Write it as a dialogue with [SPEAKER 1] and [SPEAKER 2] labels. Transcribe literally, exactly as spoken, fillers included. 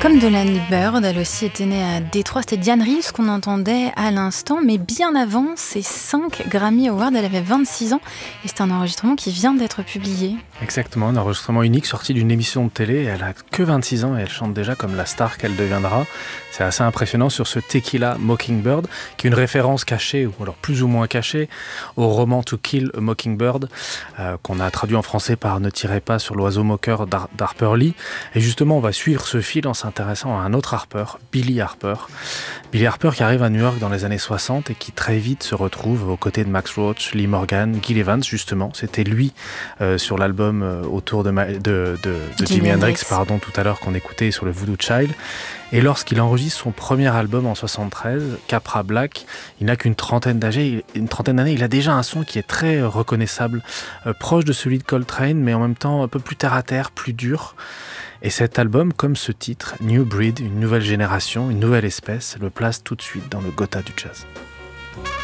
[SPEAKER 1] Comme Delaney Bird, elle aussi était née à Détroit. C'était Diane Reeves qu'on entendait à l'instant, mais bien avant ses cinq Grammy Awards, elle avait vingt-six ans et c'est un enregistrement qui vient d'être publié.
[SPEAKER 2] Exactement, un enregistrement unique sorti d'une émission de télé. Elle a que vingt-six ans et elle chante déjà comme la star qu'elle deviendra. C'est assez impressionnant sur ce Tequila Mockingbird, qui est une référence cachée, ou alors plus ou moins cachée, au roman To Kill a Mockingbird, euh, qu'on a traduit en français par Ne tirez pas sur l'oiseau moqueur d'Har- d'Harper Lee. Et justement, on va suivre ce fil en s'intéressant à un autre Harper, Billy Harper. Billy Harper qui arrive à New York dans les années soixante et qui très vite se retrouve aux côtés de Max Roach, Lee Morgan, Gil Evans justement. C'était lui euh, sur l'album euh, autour de, Ma- de, de, de Jimi Hendrix, pardon, tout à l'heure qu'on écoutait sur le Voodoo Child. Et lorsqu'il enregistre son premier album en soixante-treize, Capra Black, il n'a qu'une trentaine d'âge, une trentaine d'années. Il a déjà un son qui est très reconnaissable, euh, proche de celui de Coltrane, mais en même temps un peu plus terre à terre, plus dur. Et cet album, comme ce titre, New Breed, une nouvelle génération, une nouvelle espèce, le place tout de suite dans le Gotha du jazz.